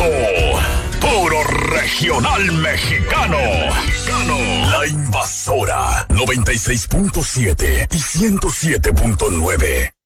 momento. Puro regional mexicano. La Invasora 96.7 y 107.9.